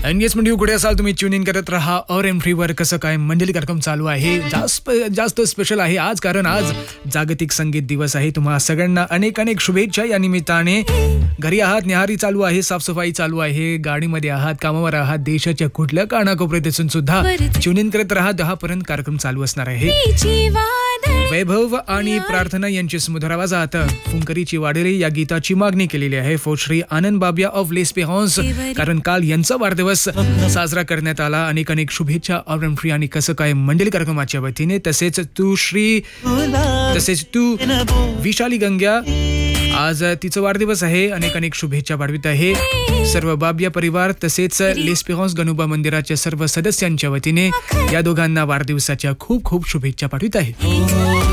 Engage म्हणजे कुठे असाल तुम्ही ट्यून इन करत राहा और एम वर. कसं काय मंडळी कार्यक्रम चालू आहे, जास्त स्पेशल आहे आज, कारण आज जागतिक संगीत दिवस आहे. तुम्हा सगळ्यांना अनेक अनेक शुभेच्छा या निमित्ताने. घरी आहात, न्याहारी चालू आहे, साफसफाई चालू आहे, गाडीमध्ये आहात, कामावर आहात, देशाच्या कुठल्या कानाकोपऱ्यात असून सुद्धा ट्यून इन करत राहा. 10 पर्यंत कार्यक्रम चालू असणार आहे. वैभव आणि प्रार्थना यांची सुमधुर आवाजात फुंकरीची वाडेरी या गीताची मागणी केलेली आहे फॉर श्री आनंद बाबिया ऑफ लेस्पेहॉन्स, कारण काल यांचा वाढदिवस साजरा करण्यात आला. अनेक अनेक शुभेच्छा ऑरेम फ्री आणि कसं काय मंडळी कार्यक्रमाच्या वतीने. तसेच तू विशाली गंग्या, आज तिचा वाढदिवस आहे. अनेक अनेक शुभेच्छा पाठवित आहे सर्व बाबिया परिवार, तसेच लेस्पेहॉन्स गणोबा मंदिराच्या सर्व सदस्यांच्या वतीने या दोघांना वाढदिवसाच्या खूप खूप शुभेच्छा पाठवित आहे.